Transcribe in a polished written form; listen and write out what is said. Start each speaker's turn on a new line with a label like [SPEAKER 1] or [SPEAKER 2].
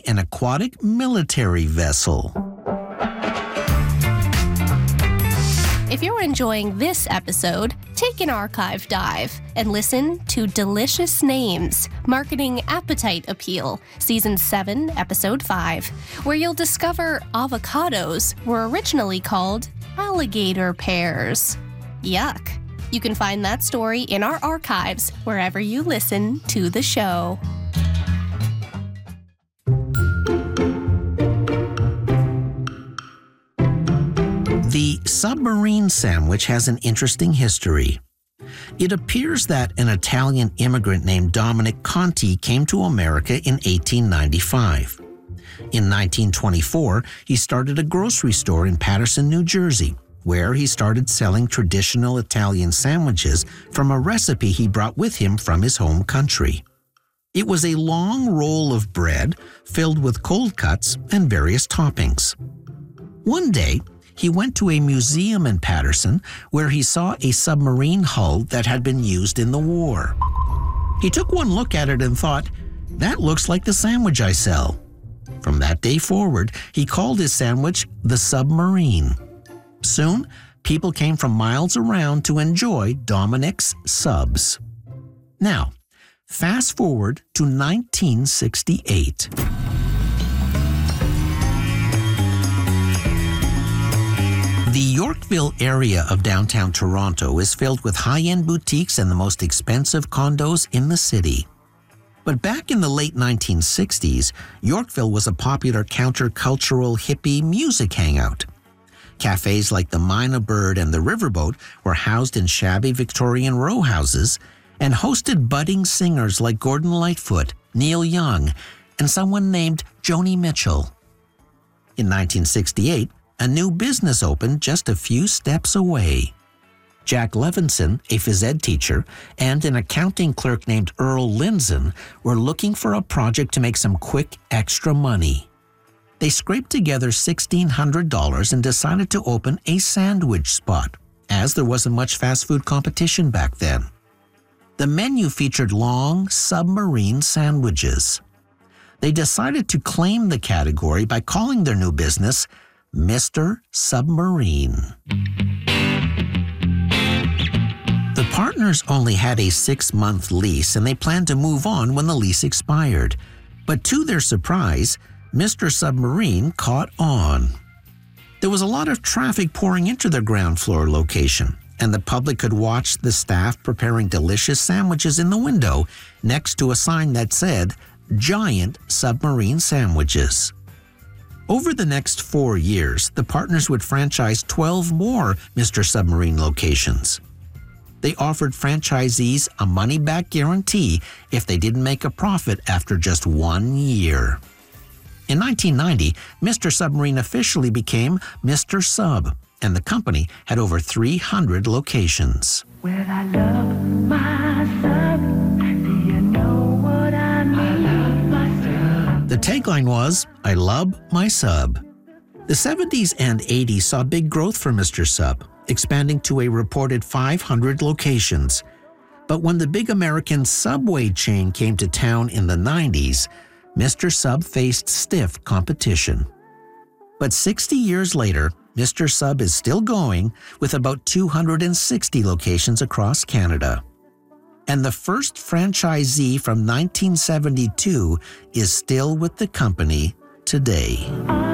[SPEAKER 1] an aquatic military vessel.
[SPEAKER 2] If you're enjoying this episode, take an archive dive and listen to Delicious Names, Marketing Appetite Appeal, Season 7, Episode 5, where you'll discover avocados were originally called alligator pears. Yuck. You can find that story in our archives wherever you listen to the show.
[SPEAKER 1] The submarine sandwich has an interesting history. It appears that an Italian immigrant named Dominic Conti came to America in 1895. In 1924, he started a grocery store in Paterson, New Jersey, where he started selling traditional Italian sandwiches from a recipe he brought with him from his home country. It was a long roll of bread filled with cold cuts and various toppings. One day, he went to a museum in Paterson where he saw a submarine hull that had been used in the war. He took one look at it and thought, "That looks like the sandwich I sell." From that day forward, he called his sandwich the Submarine. Soon, people came from miles around to enjoy Dominic's Subs. Now, fast forward to 1968. The Yorkville area of downtown Toronto is filled with high-end boutiques and the most expensive condos in the city. But back in the late 1960s, Yorkville was a popular countercultural hippie music hangout. Cafes like the Mynah Bird and the Riverboat were housed in shabby Victorian row houses and hosted budding singers like Gordon Lightfoot, Neil Young, and someone named Joni Mitchell. In 1968, a new business opened just a few steps away. Jack Levinson, a phys ed teacher, and an accounting clerk named Earl Lindzen were looking for a project to make some quick extra money. They scraped together $1,600 and decided to open a sandwich spot, as there wasn't much fast food competition back then. The menu featured long submarine sandwiches. They decided to claim the category by calling their new business Mr. Submarine. The partners only had a 6-month lease and they planned to move on when the lease expired. But to their surprise, Mr. Submarine caught on. There was a lot of traffic pouring into their ground floor location, and the public could watch the staff preparing delicious sandwiches in the window next to a sign that said, "Giant Submarine Sandwiches." Over the next 4 years, the partners would franchise 12 more Mr. Submarine locations. They offered franchisees a money-back guarantee if they didn't make a profit after just 1 year. In 1990, Mr. Submarine officially became Mr. Sub, and the company had over 300 locations.
[SPEAKER 3] Well, I love my sub. Do you know what I mean? I love my sub.
[SPEAKER 1] The tagline was, "I love my sub." The 70s and 80s saw big growth for Mr. Sub, expanding to a reported 500 locations. But when the big American Subway chain came to town in the 90s, Mr. Sub faced stiff competition. But 60 years later, Mr. Sub is still going with about 260 locations across Canada. And the first franchisee from 1972 is still with the company today.